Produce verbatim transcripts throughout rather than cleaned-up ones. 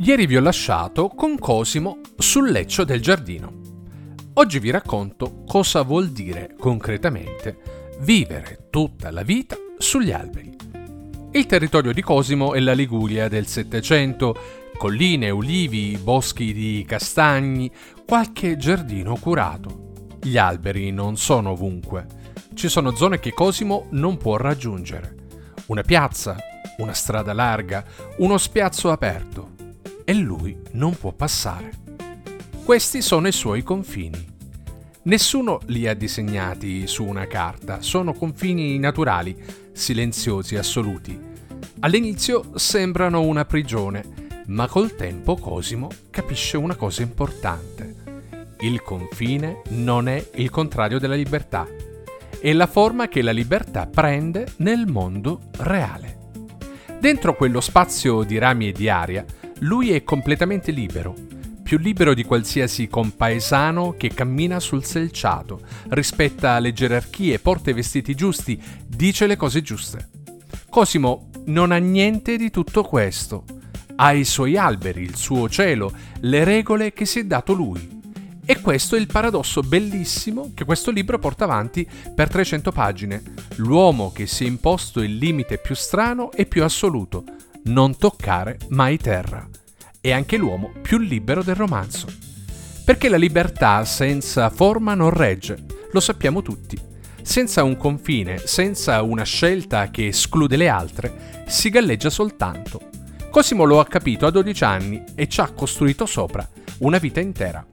Ieri vi ho lasciato con Cosimo sul leccio del giardino. Oggi vi racconto cosa vuol dire concretamente vivere tutta la vita sugli alberi. Il territorio di Cosimo è la Liguria del Settecento, colline, ulivi, boschi di castagni, qualche giardino curato. Gli alberi non sono ovunque. Ci sono zone che Cosimo non può raggiungere. Una piazza, una strada larga, uno spiazzo aperto. E lui non può passare. Questi sono i suoi confini. Nessuno li ha disegnati su una carta, sono confini naturali, silenziosi, assoluti. All'inizio sembrano una prigione, ma col tempo Cosimo capisce una cosa importante. Il confine non è il contrario della libertà, è la forma che la libertà prende nel mondo reale. Dentro quello spazio di rami e di aria, lui è completamente libero, più libero di qualsiasi compaesano che cammina sul selciato, rispetta le gerarchie, porta i vestiti giusti, dice le cose giuste. Cosimo non ha niente di tutto questo. Ha i suoi alberi, il suo cielo, le regole che si è dato lui. E questo è il paradosso bellissimo che questo libro porta avanti per trecento pagine. L'uomo che si è imposto il limite più strano e più assoluto: non toccare mai terra. È anche l'uomo più libero del romanzo. Perché la libertà senza forma non regge, lo sappiamo tutti. Senza un confine, senza una scelta che esclude le altre, si galleggia soltanto. Cosimo lo ha capito a dodici anni e ci ha costruito sopra una vita intera.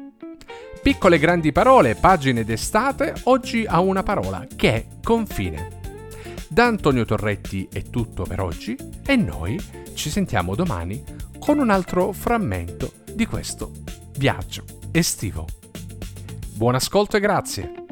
Piccole grandi parole, pagine d'estate, oggi ha una parola che è confine. Da Antonio Torretti è tutto per oggi e noi ci sentiamo domani con un altro frammento di questo viaggio estivo. Buon ascolto e grazie!